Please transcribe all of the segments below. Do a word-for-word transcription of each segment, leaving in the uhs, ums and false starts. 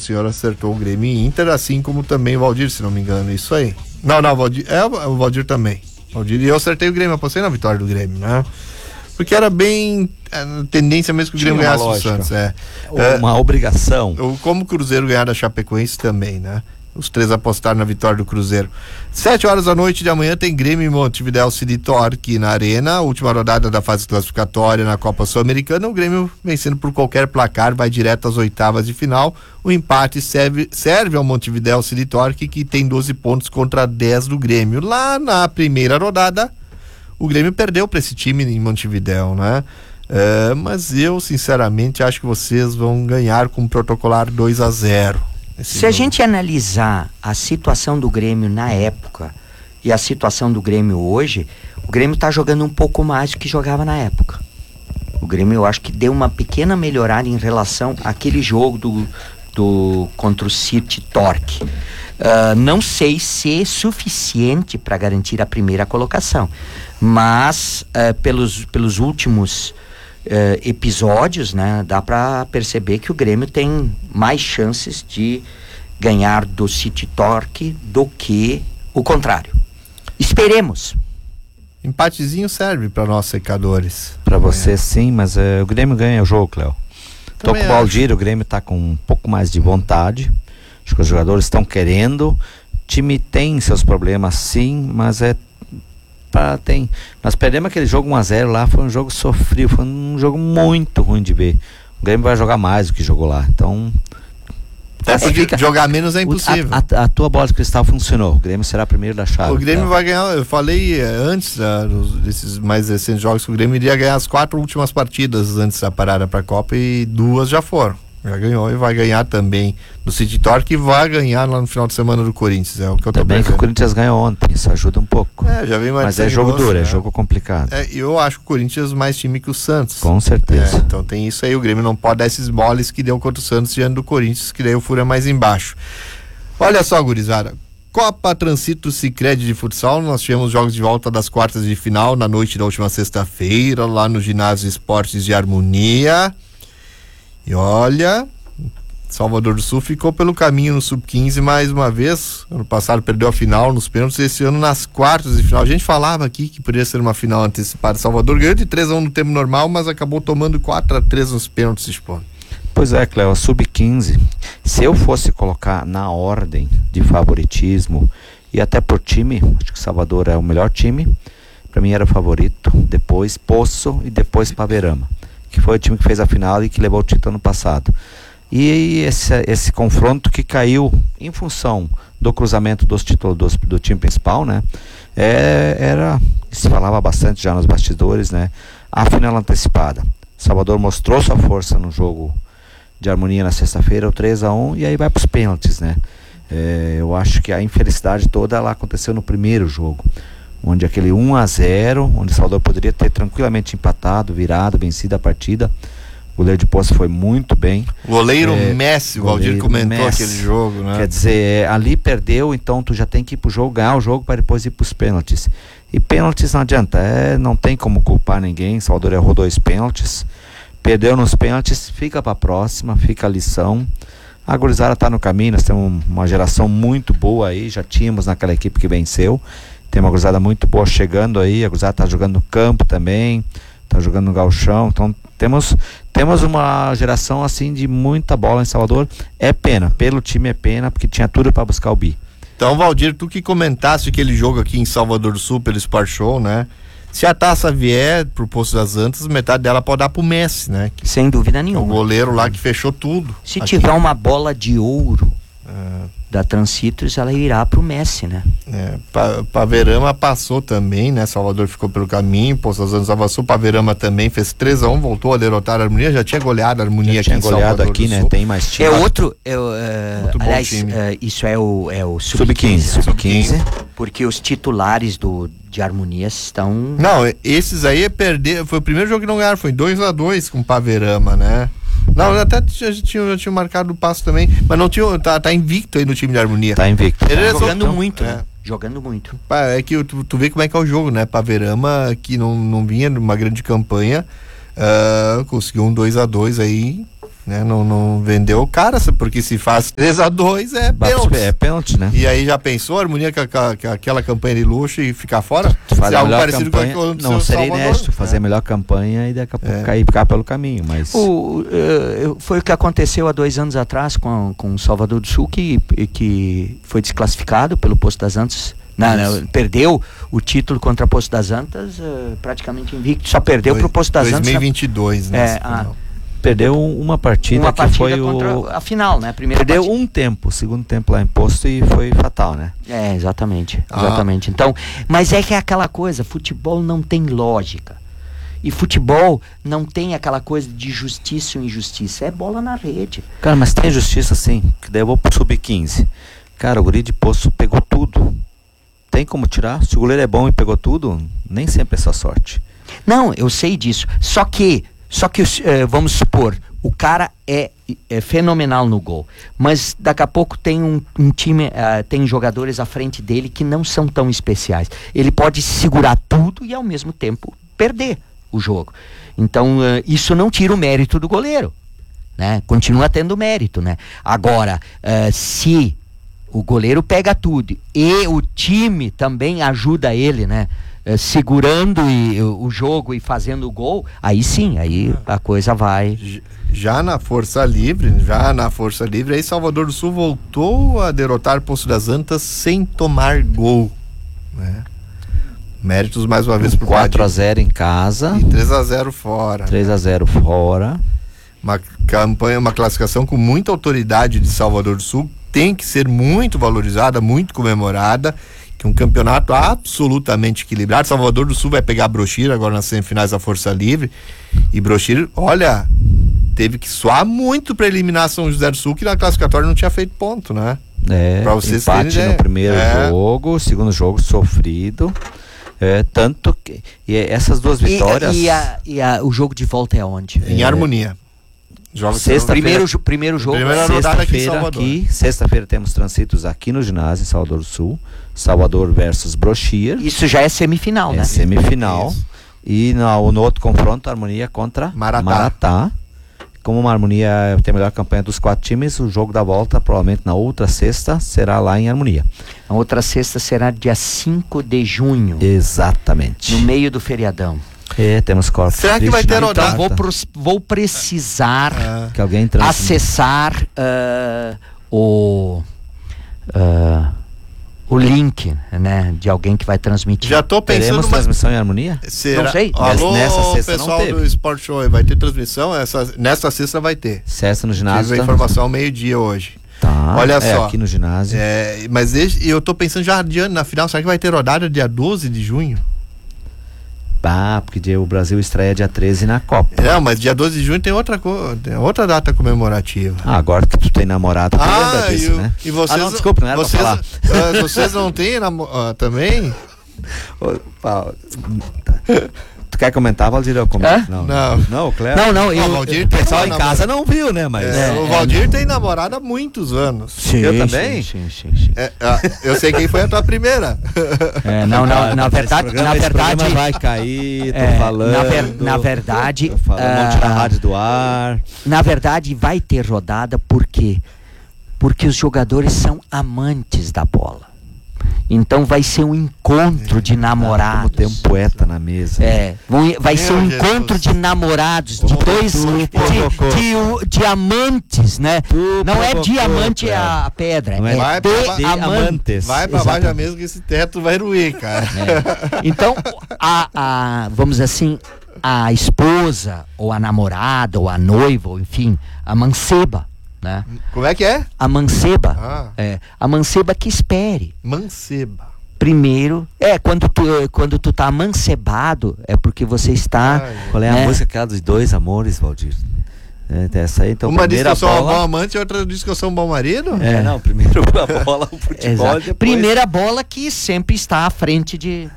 senhor acertou o Grêmio e Inter, assim como também o Valdir, se não me engano, isso aí. Não, não, o Valdir, é o Valdir também. Valdir, e eu acertei o Grêmio, apostei na vitória do Grêmio, né? Porque era bem a tendência mesmo que o Grêmio ganhasse o Santos. É. Uma é, obrigação. Como o Cruzeiro ganhar da Chapecoense também, né? Os três apostaram na vitória do Cruzeiro. Sete horas da noite de amanhã tem Grêmio e Montevidéu City Torque na Arena. Última rodada da fase classificatória na Copa Sul-Americana. O Grêmio vencendo por qualquer placar vai direto às oitavas de final. O empate serve, serve ao Montevidéu City Torque, que tem doze pontos contra dez do Grêmio. Lá na primeira rodada, o Grêmio perdeu para esse time em Montevidéu, né? É, mas eu, sinceramente, acho que vocês vão ganhar com um protocolar dois a zero. Se jogo. A gente analisar a situação do Grêmio na época e a situação do Grêmio hoje, o Grêmio está jogando um pouco mais do que jogava na época. O Grêmio, eu acho que deu uma pequena melhorada em relação àquele jogo do, do contra o City Torque. Uh, não sei se é suficiente para garantir a primeira colocação, mas uh, pelos, pelos últimos Uh, episódios, né, dá para perceber que o Grêmio tem mais chances de ganhar do City Torque do que o contrário. Esperemos. Empatezinho serve para nós secadores. Para você é. Sim, mas uh, o Grêmio ganha o jogo, Cléo. Tô com o Valdir, o Grêmio tá com um pouco mais de vontade. Acho que os jogadores estão querendo. O time tem seus problemas, sim, mas é tem, nós perdemos aquele jogo um a zero lá, foi um jogo sofrido, foi um jogo muito ruim de ver. O Grêmio vai jogar mais do que jogou lá, então é porque fica, jogar menos é impossível. A, a, a tua bola de cristal funcionou, o Grêmio será primeiro da chave. O Grêmio então. vai ganhar, eu falei antes uh, nos, desses mais recentes jogos que o Grêmio iria ganhar as quatro últimas partidas antes da parada para a Copa e duas já foram. Já ganhou e vai ganhar também do City Torque e vai ganhar lá no final de semana do Corinthians. É o que eu tô Também que o Corinthians ganhou ontem, isso ajuda um pouco. É, já vem mais Mas é jogo duro, né? É jogo complicado. É, eu acho o Corinthians mais time que o Santos. Com certeza. É, então tem isso aí, o Grêmio não pode dar esses moles que deu contra o Santos diante do Corinthians, que daí o furo é mais embaixo. Olha só, gurizada. Copa Transito Sicredi de futsal, nós tivemos jogos de volta das quartas de final na noite da última sexta-feira, lá no ginásio Esportes de Harmonia. E olha, Salvador do Sul ficou pelo caminho no sub quinze mais uma vez. Ano passado perdeu a final nos pênaltis, esse ano nas quartas de final. A gente falava aqui que poderia ser uma final antecipada. Salvador ganhou de três a um no tempo normal, mas acabou tomando quatro a três nos pênaltis, expondo. Pois é, Cléo, a sub quinze, se eu fosse colocar na ordem de favoritismo e até por time, acho que Salvador é o melhor time, para mim era o favorito, depois Poço e depois Paverama, que foi o time que fez a final e que levou o título ano passado. E esse, esse confronto que caiu em função do cruzamento dos títulos do, do time principal, né? É, era, se falava bastante já nos bastidores, né? A final antecipada. Salvador mostrou sua força no jogo de Harmonia na sexta-feira, o três a um, e aí vai para os pênaltis, né? É, eu acho que a infelicidade toda ela aconteceu no primeiro jogo, onde aquele um a zero, onde Salvador poderia ter tranquilamente empatado, virado, vencido a partida. O goleiro de Poço foi muito bem. Goleiro é, Messi, o Valdir comentou Messi, aquele jogo, né? Quer dizer, é, ali perdeu, então tu já tem que ir pro jogo, ganhar o jogo para depois ir pros pênaltis. E pênaltis não adianta, é, não tem como culpar ninguém. Salvador errou dois pênaltis, perdeu nos pênaltis, fica pra próxima, fica a lição. A gurizada tá no caminho, nós temos uma geração muito boa aí, já tínhamos naquela equipe que venceu. Tem uma gurizada muito boa chegando aí, a gurizada tá jogando no campo também, tá jogando no gauchão, então temos, temos uma geração assim de muita bola em Salvador. É pena, pelo time é pena, porque tinha tudo para buscar o bi. Então, Valdir, tu que comentaste aquele jogo aqui em Salvador do Sul pelo Sport Show, né? Se a taça vier pro Poço das Antas, metade dela pode dar pro Messi, né? Que, sem dúvida nenhuma. O goleiro lá que fechou tudo. Se aqui tiver uma bola de ouro é. da Transitos, ela irá pro Messi, né? É, pa, Paverama passou também, né? Salvador ficou pelo caminho, Poço das Antas avançou, Paverama também fez três a um, voltou a derrotar a Harmonia, já tinha goleado a Harmonia já aqui tinha em goleado Salvador aqui, do né? Sul. Tem mais time. É outro, é, uh, aliás, uh, isso é o, é o sub quinze. sub quinze. Porque os titulares do, de Harmonia estão... Não, esses aí é perder, foi o primeiro jogo que não ganharam, foi dois a dois com o Paverama, né? Não, até já tinha, já tinha marcado o passo também, mas não tinha, tá, tá invicto aí no time de Harmonia. Tá invicto. Ele tá jogando então, muito, é. né? Jogando muito. É que tu, tu vê como é que é o jogo, né? Paverama, que não, não vinha numa grande campanha, uh, conseguiu um dois a dois aí, né? Não, não vendeu o cara, porque se faz três a dois é pênalti. É pênalti, né? E aí já pensou a Harmonia com, a, com aquela campanha de luxo e ficar fora? Faz Se a algo melhor parecido campanha, com aquilo do não seu seria Salvador. inédito fazer É. a melhor campanha e daqui a pouco É. cair, ficar pelo caminho, mas O, uh, foi o que aconteceu há dois anos atrás com, com o Salvador do Sul, que, que foi desclassificado pelo Poço das Antas. Não, não, perdeu o título contra o Poço das Antas, uh, praticamente invicto, só perdeu Dois- para o Poço das Antas. dois mil e vinte e dois, né? É, ah, perdeu uma partida uma que partida foi contra o a final, né? A primeira perdeu partida. um tempo, o segundo tempo lá em Poço e foi fatal, né? É, exatamente, Ah. exatamente. Então, mas é que é aquela coisa, futebol não tem lógica. E futebol não tem aquela coisa de justiça ou injustiça, é bola na rede. Cara, mas tem justiça sim, que daí eu vou pro sub quinze. Cara, o guri de Poço pegou tudo. Tem como tirar? Se o goleiro é bom e pegou tudo, nem sempre é só sorte. Não, eu sei disso. Só que, só que eh, vamos supor, o cara é, é fenomenal no gol, mas daqui a pouco tem um, um time, uh, tem jogadores à frente dele que não são tão especiais. Ele pode segurar tudo e ao mesmo tempo perder o jogo. Então uh, isso não tira o mérito do goleiro, né? Continua tendo mérito, né? Agora, uh, se o goleiro pega tudo e o time também ajuda ele, né? Eh, segurando e, o, o jogo e fazendo o gol, aí sim, aí a coisa vai. J- Já na Força Livre, já na Força Livre, aí Salvador do Sul voltou a derrotar Poço das Antas sem tomar gol, né? Méritos mais uma vez pro quatro a Padilha. zero em casa, E três a zero fora. três a zero fora. Uma campanha, uma classificação com muita autoridade de Salvador do Sul, tem que ser muito valorizada, muito comemorada, que é um campeonato absolutamente equilibrado. Salvador do Sul vai pegar a Brochir agora nas semifinais da Força Livre, e Brochir, olha, teve que suar muito para eliminar São José do Sul, que na classificatória não tinha feito ponto, né? É, Pra vocês empate terem no ideia. primeiro É. jogo, segundo jogo sofrido. É, tanto que e essas duas vitórias. E, e, a, e a, o jogo de volta é onde? Em harmonia. Joga Sexta- Primeiro, jo- primeiro jogo. Primeira rodada aqui em Sexta-feira Salvador. aqui, sexta-feira temos transitos aqui no ginásio em Salvador do Sul, Salvador versus Brochir, Isso já é semifinal, é né? semifinal. Isso. E no, no outro confronto, Harmonia contra Maratá. Maratá. Como uma Harmonia tem a melhor campanha dos quatro times, o jogo da volta, provavelmente na outra sexta, será lá em Harmonia. A outra sexta será dia cinco de junho, Exatamente. no meio do feriadão. É, temos corpos. Será que vai ter Christi na rodada? Então vou, data. pros- vou precisar Ah, Que alguém trans... acessar ah, o ah, o link, né, de alguém que vai transmitir. já tô pensando Teremos uma... transmissão em Harmonia? Será... Não sei. Alô, Nessa sexta não pessoal teve. do Sport Show, vai ter transmissão? Essa... Nessa sexta vai ter. Sexta no ginásio. Tive a tá? informação ao meio-dia hoje. Tá. Olha é, só. aqui no ginásio. É, mas desde, eu tô pensando já adiante na final, será que vai ter rodada dia doze de junho? Ah, porque dia- o Brasil estreia dia treze na Copa. Não, mas dia doze de junho tem outra, co... tem outra data comemorativa. Ah, agora que tu tem namorado, tu lembra disso, e, o- né? e vocês, Ah, não, desculpa, não era vocês, pra falar. ah, vocês não têm namo... ah, também? Ô, Paulo, tu quer comentar, Valdir? Eu comento. Hã? Não, Não. não, o Cléo. Não, não, Ah, eu, o Valdir O tem pessoal uma em namorada. casa não viu, né? Mas. É, É, o é, Valdir tem namorada há muitos anos. Sim, Eu sim, também? Sim, sim, sim. É, ah, eu sei quem foi a tua primeira. É, não, não, na Esse verdade, programa- na esse verdade, programa vai cair, tô é, falando. na ver- na verdade, Tô falando, vamos tirar a ah, rádio do ar. na verdade vai ter rodada, por quê? Porque os jogadores são amantes da bola. Então vai ser um encontro de Como namorados. tem um poeta na mesa. É, vão- vai ser um Meu Jesus. encontro de namorados, de Como dois, tu de, provocou. de, de amantes, né? Tu Não é provocou, diamante cara. a, a pedra, Não é, é Vai de, pra- de amantes. amantes. Vai pra baixo mesmo que esse teto vai ruir, cara. Então, a, a, vamos dizer assim, a esposa, ou a namorada, ou a noiva, ou enfim, a manceba, né? Como é que é? A manceba, Ah. é, a manceba que espere. Manceba. Primeiro, é, quando tu, quando tu tá amancebado, é porque você está... Ai, Qual é a né? música aquela dos dois amores, Valdir? É, essa aí, então, Uma diz que primeira eu sou um bom bola. amante e outra diz que eu sou um bom marido? É, não, primeiro a bola, o futebol, Exato. depois... Primeira bola que sempre está à frente de...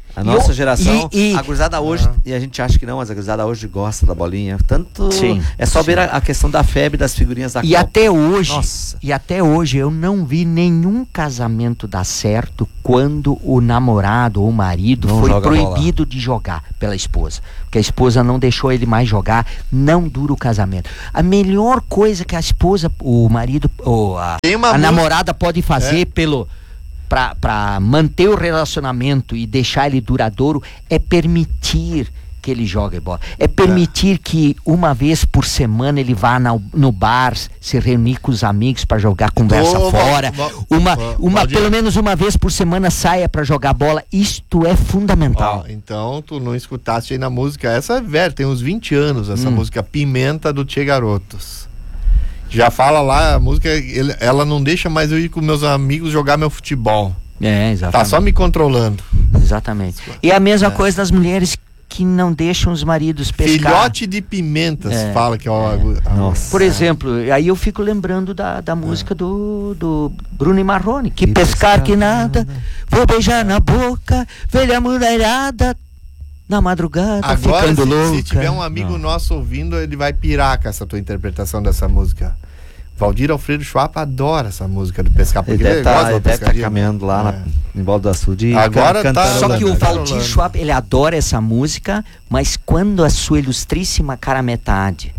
A nossa eu, geração, e, e, a gurizada hoje, ah. e a gente acha que não, mas a gurizada hoje gosta da bolinha. Tanto. Sim, é só sim. ver a, a questão da febre das figurinhas da E Copa. até hoje, Nossa. e até hoje eu não vi nenhum casamento dar certo quando o namorado ou o marido Não foi joga proibido de jogar pela esposa. Porque a esposa não deixou ele mais jogar, não dura o casamento. A melhor coisa que a esposa, o marido, ou a, Tem uma a música- namorada pode fazer É. pelo pra, pra manter o relacionamento e deixar ele duradouro é permitir que ele jogue bola. É permitir que uma vez por semana ele vá na, no bar se reunir com os amigos para jogar conversa Ô, Val- fora. Val- uma, Val- uma Valdir. pelo menos uma vez por semana saia para jogar bola. Isto é fundamental. Ó, então tu não escutaste aí na música, essa é velha, tem uns vinte anos essa Hum. música Pimenta do Tchê Garotos. Já fala lá, a música, ele- ela não deixa mais eu ir com meus amigos jogar meu futebol. É, Tá exatamente. só me controlando. Exatamente. E a mesma É. coisa das mulheres que não deixam os maridos pescar. Filhote de pimentas, É. fala que é o. a- Nossa. Por exemplo, aí eu fico lembrando da, da música do, do Bruno e Marrone. Que Que pescar, pescar que nada, vou beijar na boca, velha mulherada, na madrugada, Agora, ficando se, louca. se tiver um amigo Não. nosso ouvindo, ele vai pirar com essa tua interpretação dessa música. Valdir Alfredo Schwab adora essa música do pescar, Ele porque deve ele gosta estar da tá pescaria. caminhando lá É. na, em Volta do Açude e Agora can- tá- cantando. Só que o Rolando, Valdir rolando. Schwab, ele adora essa música, mas quando a sua ilustríssima cara metade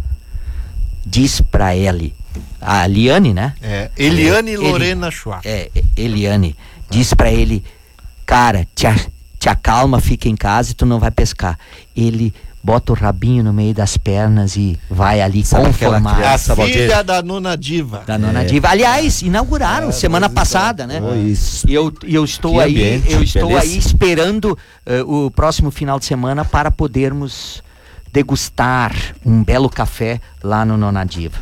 diz pra ele, a Liane, né? É, Eliane Ele- Lorena Schwab. É, Eliane, diz pra ele, cara, te, a- te acalma, fica em casa e tu não vai pescar. Ele bota o rabinho no meio das pernas e vai ali Sabe aquela conformar. A criança, Valdir? filha da Nona Diva. Da Nona É. Diva. Aliás, inauguraram É, semana mas passada, então, né? Oh, isso. E eu, e eu estou Que aí, ambiente, eu estou beleza. aí esperando eh, o próximo final de semana para podermos degustar um belo café lá no Nona Diva.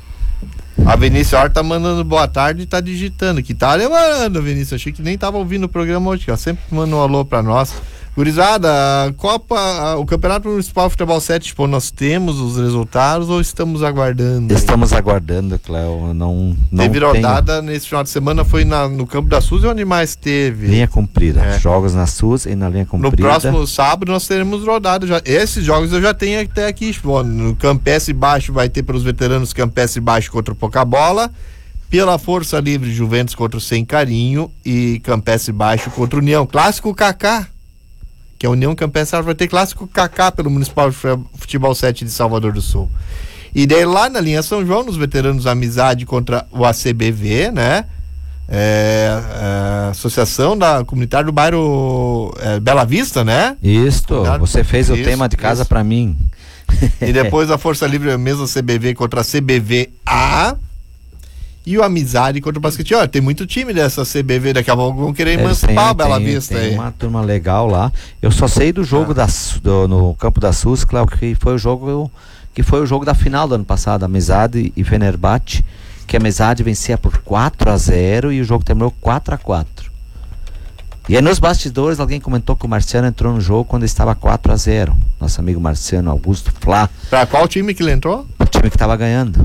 A Vinícius Horta tá mandando boa tarde e tá digitando. Que tá lembrando, Vinícius. Achei que nem tava ouvindo o programa hoje. Ela sempre manda um alô pra nós. Gurizada, a Copa, a- o Campeonato Municipal de Futebol sete, tipo, nós temos os resultados ou estamos aguardando? aí? Estamos aguardando, Cléo. Não, não Teve tenho rodada nesse final de semana, foi na, no Campo da Suzy, onde mais teve? linha comprida. É. Jogos na S U S e na linha No comprida. próximo sábado nós teremos rodada já. Esses jogos eu já tenho até aqui. Tipo, no Campestre Baixo vai ter para os veteranos Campestre Baixo contra o Pocabola, pela Força Livre Juventus contra o Sem Carinho e Campestre Baixo contra o União. Clássico Kaká, que é a União Campestre, vai ter clássico Kaká pelo Municipal de Futebol sete de Salvador do Sul. E daí lá na linha São João, nos veteranos Amizade contra o A C B V, né? É, é, Associação da Comunitária do Bairro é, Bela Vista, né? Isto, Cuidado. você fez o Isso, tema de casa isso. pra mim. E depois a Força Livre, a mesma C B V contra a C B V A. E o Amizade contra o Basquete. Olha, tem muito time dessa C B V, daqui a pouco vão querer Eles emancipar têm- o Bela tem- Vista tem aí. uma turma legal lá. Eu só sei do jogo Ah. da, Su- do- no campo da S U S, Cléo, que foi o jogo que foi o jogo da final do ano passado, Amizade e Fenerbahçe, que a Amizade vencia por quatro a zero e o jogo terminou quatro a quatro. E aí nos bastidores alguém comentou que o Marciano entrou no jogo quando estava quatro a zero. Nosso amigo Marciano Augusto Flá, Pra qual time que ele entrou? o time que tava ganhando.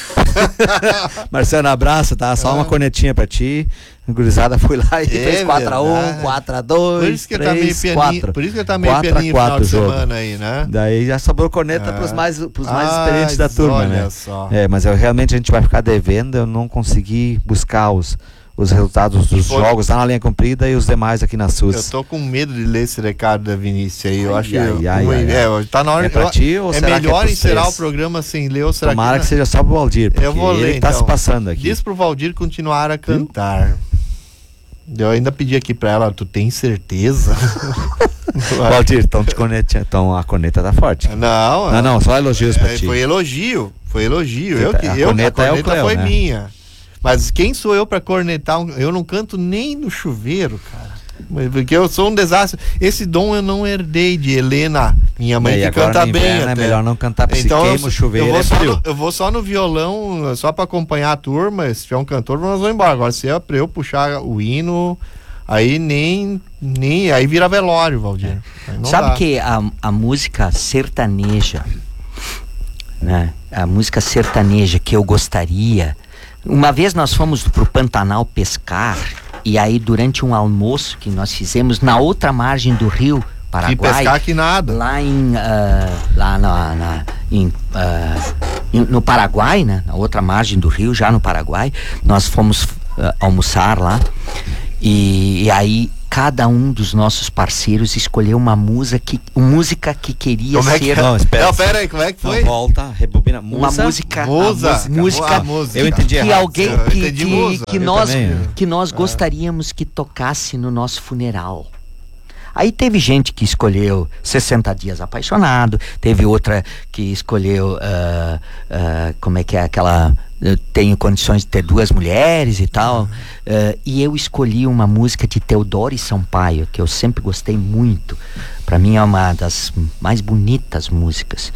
Marciano, abraço, tá? Só uma cornetinha pra ti. A gurizada foi lá e É fez quatro a um, verdade. quatro a Por dois, isso que ele tá meio três, pianinho, quatro. por isso que ele tá meio quatro a pianinho no final quatro de o jogo. semana aí, né? Daí já sobrou corneta Ah. pros mais, pros mais Ah, experientes da turma, olha né? só. É, mas eu, realmente a gente vai ficar devendo, eu não consegui buscar os, os resultados dos Foi- jogos lá na linha comprida e os demais aqui na S U Eu S. tô com medo de ler esse recado da Vinícius aí. Eu Ai, acho que. ai, ai, um- ai, é, tá na hora. É pra eu- ti ou é será que é melhor pros encerrar três? o programa sem ler ou será Tomara que. que seja só pro Valdir, porque Eu vou ler, ele tá então. se passando aqui. Diz pro Valdir continuar a cantar. Eu ainda pedi aqui pra ela, tu tem certeza? Valdir, estão te corneteando, então a corneta tá forte. Não, Não, não, só elogios pra é, ti. foi elogio, foi elogio. Você Eu tá- que a eu, corneta é o Cleo, foi né? minha. Mas quem sou eu pra cornetar? um- Eu não canto nem no chuveiro, cara. Porque eu sou um desastre. Esse dom eu não herdei de Helena, minha mãe, É, e que agora canta no bem inverno até. é melhor não cantar, porque Então se eu, queima o chuveiro, eu vou é só frio. no, eu vou só no violão, só pra acompanhar a turma. Se tiver um cantor, nós vamos embora. Agora, se é pra eu puxar o hino, aí nem, nem aí vira velório, Valdir. Aí não Sabe dá. que a, a música sertaneja, né? A música sertaneja que eu gostaria. Uma vez nós fomos pro Pantanal pescar E aí, durante um almoço que nós fizemos na outra margem do rio Paraguai, e pescar que nada. Lá em uh, lá na, na em, uh, em, no Paraguai, né? Na outra margem do rio, já no Paraguai, nós fomos uh, almoçar lá. E, e aí cada um dos nossos parceiros escolheu uma música que, música que queria como é que ser. é? Não, espera, não, pera aí, como é que foi? Não, volta, rebobina. Uma Musa, música, Musa, a música, a música. Eu entendi que errado. alguém Eu que, entendi que, Musa. que Eu nós também. que nós gostaríamos que tocasse no nosso funeral. Aí teve gente que escolheu sessenta Dias Apaixonado, teve outra que escolheu, uh, uh, como é que é aquela, eu tenho condições de ter duas mulheres e tal, uh, e eu escolhi uma música de Teodoro Sampaio, que eu sempre gostei muito, para mim é uma das mais bonitas músicas.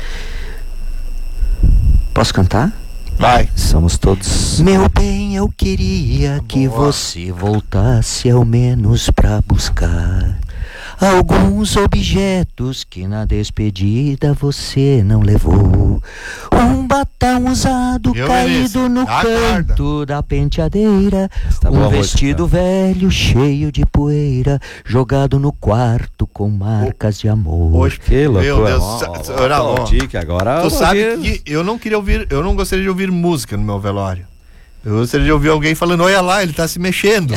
Posso cantar? Vai. Somos todos. Meu bem, eu queria que Boa. você voltasse ao menos pra buscar alguns objetos que na despedida você não levou. Um batom usado Viu, caído Vinícius? no Acorda. canto da penteadeira, Tá boa um a vestido música. velho cheio de poeira jogado no quarto com marcas de amor. Hoje, Que loucura. meu Deus, Ó, sa- ó, sa- ó, não, ó. aplaudir que agora Tu eu vou sabe ouvir. que eu não queria ouvir, eu não gostaria de ouvir música no meu velório. Eu gostaria de ouvir alguém falando, olha lá, ele tá se mexendo.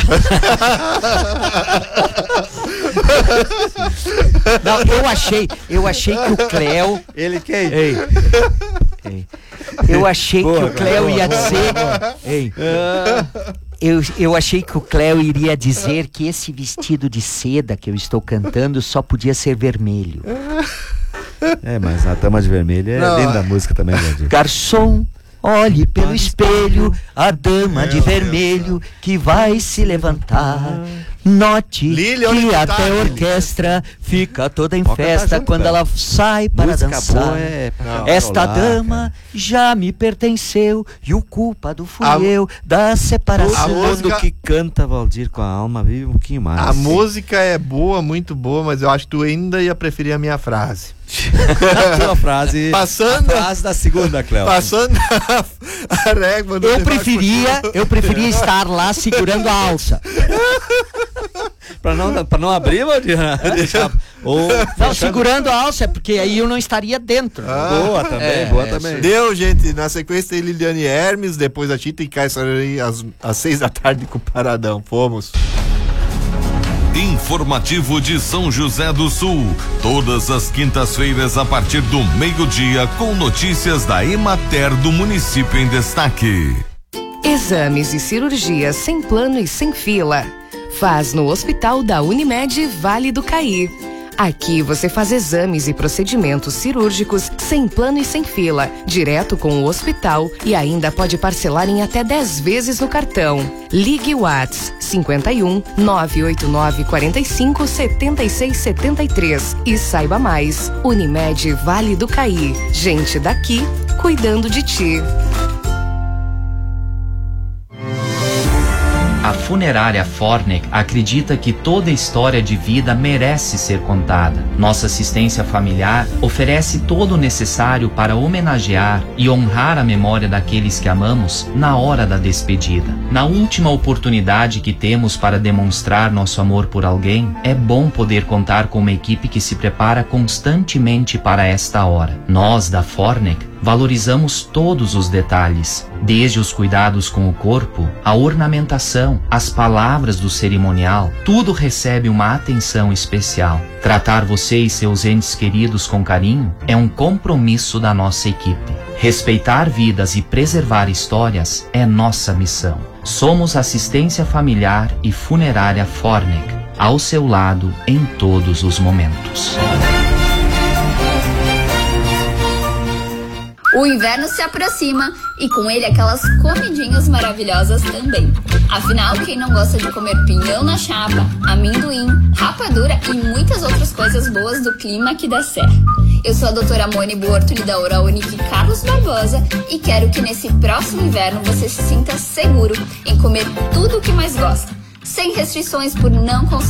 Não, eu achei, eu achei que o Cléo Ele quem? Ei, ei. Eu achei Boa, que o Cléo boa, ia boa, dizer. Ei. Eu, eu achei que o Cléo iria dizer que esse vestido de seda que eu estou cantando só podia ser vermelho. É, mas a Dama de Vermelho é Não, linda é. a música também, Valdir. Garçom, olhe pelo espelho a dama de Meu vermelho que vai se levantar. Note Lili, onde que tu até tá, a Lili? orquestra fica toda em Pode cantar festa junto, quando cara. ela sai para Música dançar. boa é pra Não. Esta controlar, dama cara. já me pertenceu e o culpado fui A- eu da Todo separação. A mundo música- que canta Valdir com a alma vive um pouquinho mais. A música é boa, muito boa, mas eu acho que tu ainda ia preferir a minha frase. A tua frase. Passando- A frase da segunda, Cléo. Passando a, a régua do Eu negócio. preferia, eu preferia estar lá segurando a alça. Pra não, pra não abrir, Valdir. Deixar. Ou. Não, segurando a alça, porque aí eu não estaria dentro. Boa também, É, boa é, também. Deu, gente. Na sequência tem Liliane Hermes, depois a Tita e Caissara aí às, às seis da tarde com o Paradão. Fomos. Informativo de São José do Sul, todas as quintas-feiras a partir do meio-dia, com notícias da Emater do município em destaque. Exames e cirurgias sem plano e sem fila. Faz no Hospital da Unimed Vale do Caí. Aqui você faz exames e procedimentos cirúrgicos sem plano e sem fila, direto com o hospital e ainda pode parcelar em até dez vezes no cartão. Ligue Whats cinquenta e um, nove oito nove, quarenta e cinco, setenta e seis, setenta e três e saiba mais. Unimed Vale do Caí. Gente daqui cuidando de ti. A funerária Fornec acredita que toda história de vida merece ser contada. Nossa assistência familiar oferece todo o necessário para homenagear e honrar a memória daqueles que amamos na hora da despedida. Na última oportunidade que temos para demonstrar nosso amor por alguém, é bom poder contar com uma equipe que se prepara constantemente para esta hora. Nós, da Fornec, valorizamos todos os detalhes, desde os cuidados com o corpo, a ornamentação, as palavras do cerimonial, tudo recebe uma atenção especial. Tratar você e seus entes queridos com carinho é um compromisso da nossa equipe. Respeitar vidas e preservar histórias é nossa missão. Somos Assistência Familiar e Funerária Fornec, ao seu lado em todos os momentos. O inverno se aproxima e com ele aquelas comidinhas maravilhosas também. Afinal, quem não gosta de comer pinhão na chapa, amendoim, rapadura e muitas outras coisas boas do clima aqui da Serra? Eu sou a doutora Mone Bortoli da Oral Unique Carlos Barbosa e quero que nesse próximo inverno você se sinta seguro em comer tudo o que mais gosta, sem restrições por não conseguir